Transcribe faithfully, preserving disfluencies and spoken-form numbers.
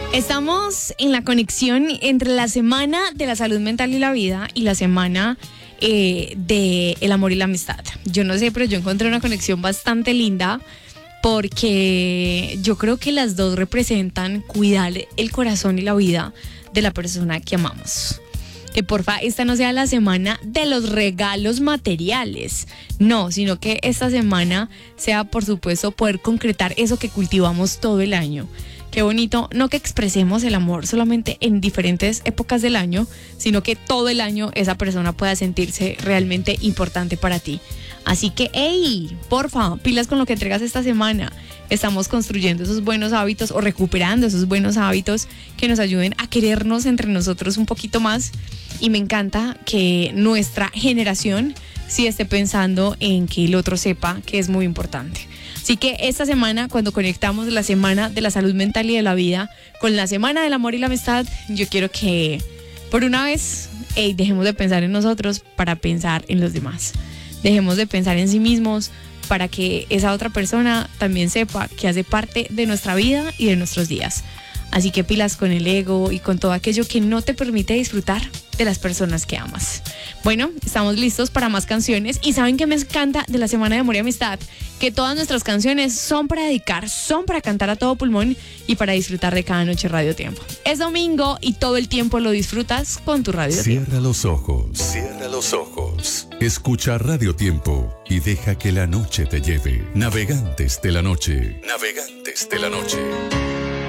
Estamos en la conexión entre la semana de la salud mental y la vida y la semana eh, de el amor y la amistad. Yo no sé, pero yo encontré una conexión bastante linda porque yo creo que las dos representan cuidar el corazón y la vida de la persona que amamos. Que porfa, esta no sea la semana de los regalos materiales, no, sino que esta semana sea, por supuesto, poder concretar eso que cultivamos todo el año. Qué bonito, no que expresemos el amor solamente en diferentes épocas del año, sino que todo el año esa persona pueda sentirse realmente importante para ti. Así que, hey, porfa, pilas con lo que entregas esta semana. Estamos construyendo esos buenos hábitos o recuperando esos buenos hábitos que nos ayuden a querernos entre nosotros un poquito más. Y me encanta que nuestra generación sí esté pensando en que el otro sepa que es muy importante. Así que esta semana, cuando conectamos la semana de la salud mental y de la vida con la semana del amor y la amistad, yo quiero que por una vez hey, dejemos de pensar en nosotros para pensar en los demás. Dejemos de pensar en sí mismos para que esa otra persona también sepa que hace parte de nuestra vida y de nuestros días. Así que pilas con el ego y con todo aquello que no te permite disfrutar de las personas que amas. Bueno, estamos listos para más canciones y ¿saben qué me encanta de la Semana de Amor y Amistad? Que todas nuestras canciones son para dedicar, son para cantar a todo pulmón y para disfrutar de cada noche Radio Tiempo. Es domingo y todo el tiempo lo disfrutas con tu Radio Tiempo. Cierra los ojos, cierra los ojos. Escucha Radio Tiempo y deja que la noche te lleve. Navegantes de la noche, navegantes de la noche.